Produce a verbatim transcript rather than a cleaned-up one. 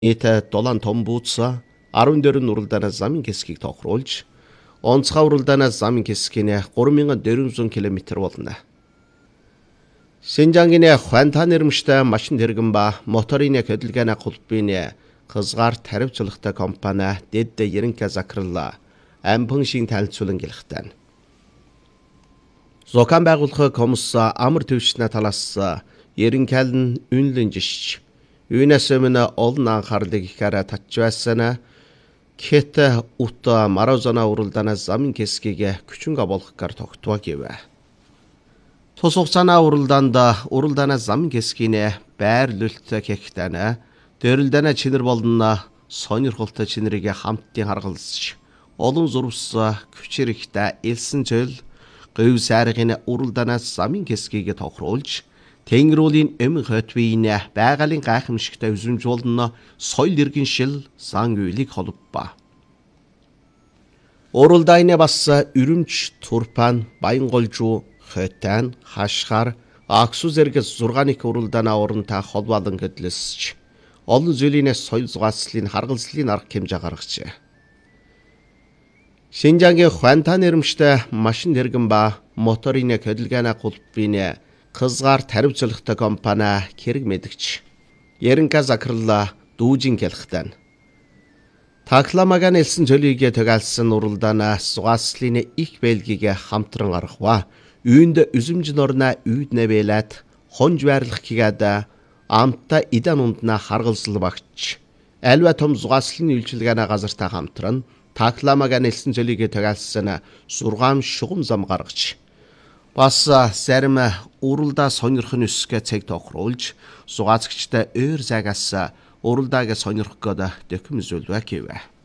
Нийт долоон том бууцаа арван дөрвөн уралдаанаас замын хэсгийг тохируулж, онцгой уралдаанаас замын хэсгийн гурван мянган дөрвөн зуун км болно. Шинжангийн Хвантан нэрмжтэй машин тэргэн ба моторын хөдөлгөөний холбооны хязгаар таривчлахтай компани дэд Еренка захирлаа ампан шин танилцуулан гэлэхтэн. Зокан байгуулах комисс амар төвчнэ талаас Еренкалн үнлэн жишж Юунаас өмнө олон анхаарлыг ихээр татчваасана кет ут Марозана уралдаанаас замын хэсгийг күчинг болгохоор тогтвоо гэвэ. Тус хугацааны уралдаанд уралдаанаас замын хэсгийн байрлуулалт хэхтана дөрөлдөнө чинэр болно сонирхолтой чинэрийг хамтдын харгалзаж олон зурвс күчрэхтэй элсэн зөл говь сайргын уралдаанаас замын хэсгийг тохируулж Тэнгэрүүлийн эм хотвийн байгалийн гайхамшигтай үзэмжүүлэн соёл иргэншил сан үйлийг холбоо. Уралдааны бас Үрүмж, Турпан, Баянголжуу, Хотан, Хашгаар, Аксу зэрэг зургааны уралдааны оронтой холбоолон хөдлөсч олон зүйлийн соёл зугаацлын харгалзлын арга хэмжээ гаргажээ. Шинжангийн Хвантан нэрмжтэй машин тэргэн ба моторын хөдөлгөөний холбооны хязгаар таривчлахтай компани хэрэг мэдгч Еренка захирлаа дүүжин гэлэхтэн. Такламагаан элсэн зөлийг төгөөлсөн уралдаанаас зугаацлын их бэлгийг хамтран гаргаваа. Үүнд үзэмж норна үйднэ бэлээд хонж байрлах гэгээд амтта идан ундна харгалзал багч. Альва том зугаацлын үйлчилгээний газартай хамтран Такламагаан элсэн зөлийг төгөөлсөн сургаам шугам зам гаргаж бас зарим уралдаа сонирхох нүсгэ цэг тохируулж зугаацгчтай өөр загаас уралдааг сонирхох гээд дэхмэзүүлвэ гэвэ.